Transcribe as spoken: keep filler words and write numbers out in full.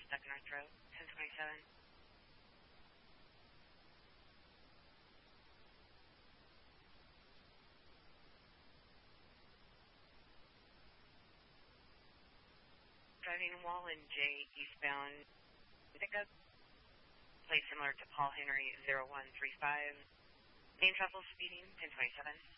stuck in our throat. ten twenty-seven. Driving Wallen J eastbound pickup. Place similar to Paul Henry zero one three five. Main trouble speeding, ten twenty-seven.